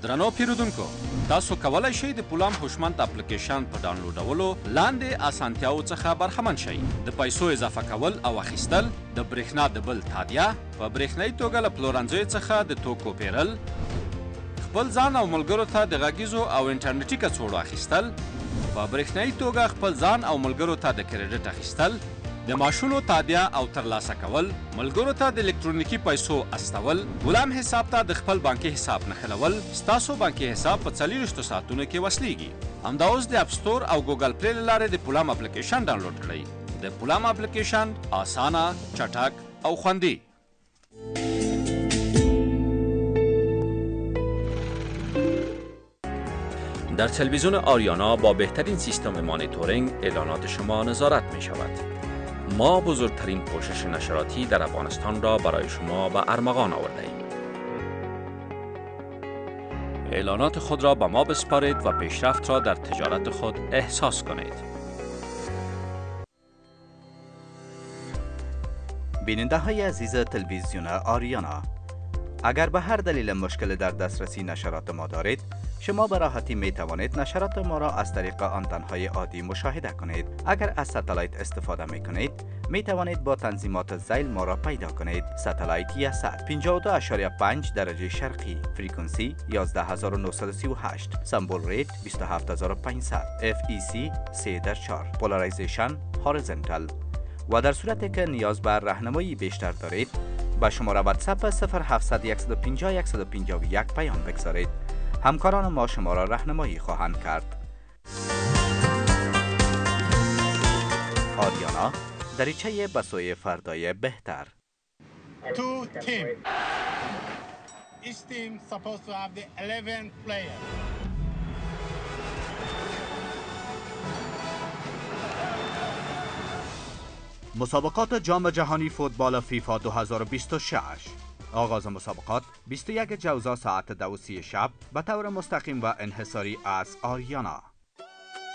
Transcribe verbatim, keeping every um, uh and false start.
درنو پیرودونکو تاسو کولای شئ د پولام هوشمند اپلیکیشن په ډاونلوډولو لاندې اسانتیاو څخه برخمن شئ. د پیسو اضافه کول او اخیستل، د برېښنا د بل تادیه، په برېښنایي توګه له پلورنځیو څخه د توکو پیرل، خپل ځان او ملګرو ته د غږیزو او انټرنیټي کڅوړو اخیستل، په برېښنایي توګه خپل ځان او ملګرو ته د کریډټ اخیستل، د معاشونو تادیه او ترلاسه کول، ملګرو ته د الکترونیکي پیسو استول، غلام حساب ته د خپل بانکي حساب نښلول. ستاسو بانکي حساب په څلېرویشتو ساعتونو کې وصلیږي. همدا اوس د اپ سټور او ګوګل پلی له لارې د پولام اپلیکیشن ډاونلوډ کړئ. د پولام اپلیکیشن اسانه، چټک او خوندي. در تلویزیون آریانا با بهترین سیستم مانیتورینگ اعلانات شما نظارت می شود. ما بزرگترین پوشش نشراتی در افغانستان را برای شما به ارمغان آورده ایم. اعلانات خود را به ما بسپارید و پیشرفت را در تجارت خود احساس کنید. بیننده های عزیز تلویزیون آریانا، اگر به هر دلیل مشکل در دسترسی نشرات ما دارید، شما به راحتی می توانید نشرات ما را از طریق آنتن‌های عادی مشاهده کنید. اگر از ستلایت استفاده می کنید، می توانید با تنظیمات ذیل ما را پیدا کنید. ستلایت یست پنجاه و دو اشاریه پنج درجه شرقی، فریکونسی یازده هزار و نهصد و سی و هشت، سمبل ریت بیست و هفت هزار و پانصد، اف ای سی سه در چهار، پولارایزیشن هوریزونتال. و در صورتی که نیاز به راهنمایی بیشتر دارید، با شماره واتساپ صفر هفتصد صد و پنجاه صد و پنجاه و یک پیام بگذارید. همکاران ما شما را راهنمایی خواهند کرد. آریانا، دریچه به سوی فردای بهتر. Two team. Each team supposed to have the eleven players. مسابقات جام جهانی فوتبال فیفا دو هزار و بیست و شش. آغاز مسابقات بیست و یک جوزا ساعت دو و سی شب به طور مستقیم و انحصاری از آریانا.